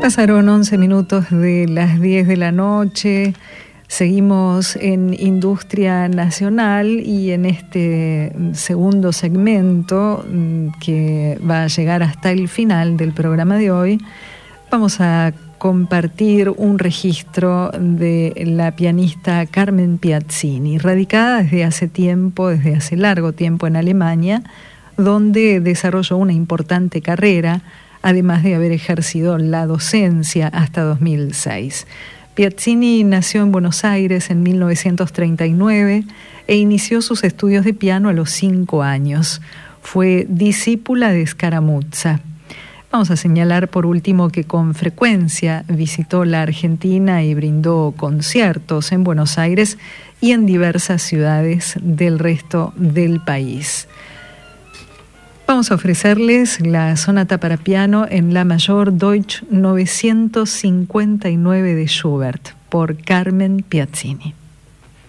Pasaron 11 minutos de las 10 de la noche. Seguimos en Industria Nacional y en este segundo segmento que va a llegar hasta el final del programa de hoy, vamos a compartir un registro de la pianista Carmen Piazzini, radicada desde hace largo tiempo en Alemania, donde desarrolló una importante carrera, además de haber ejercido la docencia hasta 2006. Piazzini nació en Buenos Aires en 1939 e inició sus estudios de piano a los 5 años. Fue discípula de Scaramuzza. Vamos a señalar por último que con frecuencia visitó la Argentina y brindó conciertos en Buenos Aires y en diversas ciudades del resto del país. Vamos a ofrecerles la sonata para piano en la mayor Deutsch 959 de Schubert por Carmen Piazzini.